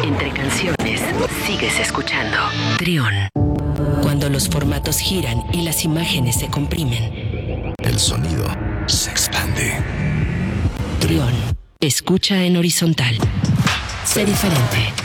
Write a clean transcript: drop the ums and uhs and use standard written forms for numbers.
Entre canciones, sigues escuchando Trión. Cuando los formatos giran y las imágenes se comprimen, el sonido se expande. Trión. Escucha en horizontal. Sé diferente.